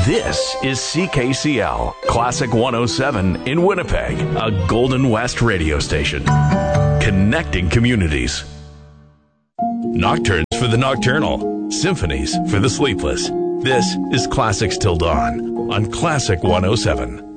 This is CKCL, Classic 107 in Winnipeg, a Golden West radio station. Connecting communities. Nocturnes for the nocturnal, symphonies for the sleepless. This is Classics Till Dawn on Classic 107.